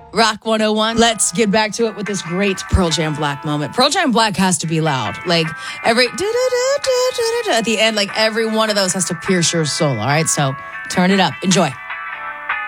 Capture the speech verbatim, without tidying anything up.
Rock one oh one. Let's get back to it with this great Pearl Jam Black moment. Pearl Jam Black has to be loud. Like every at the end, like every one of those has to pierce your soul. All right, so turn it up. Enjoy.